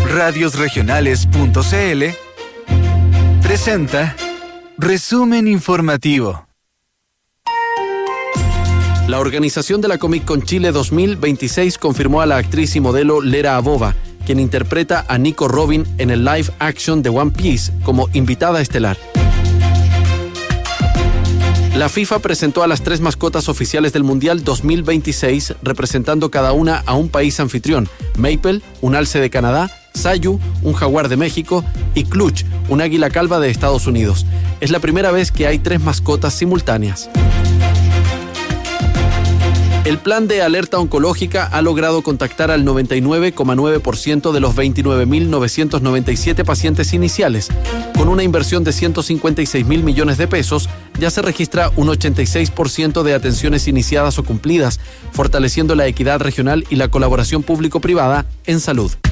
Radiosregionales.cl presenta Resumen Informativo. La organización de la Comic Con Chile 2026 confirmó a la actriz y modelo Lera Abova, quien interpreta a Nico Robin en el live action de One Piece, como invitada estelar. La FIFA presentó a las 3 mascotas oficiales del Mundial 2026, representando cada una a un país anfitrión: Maple, un alce de Canadá; Sayu, un jaguar de México; y Clutch, un águila calva de Estados Unidos. Es la primera vez que hay 3 mascotas simultáneas. El plan de alerta oncológica ha logrado contactar al 99,9% de los 29.997 pacientes iniciales. Con una inversión de 156.000 millones de pesos, ya se registra un 86% de atenciones iniciadas o cumplidas, fortaleciendo la equidad regional y la colaboración público-privada en salud.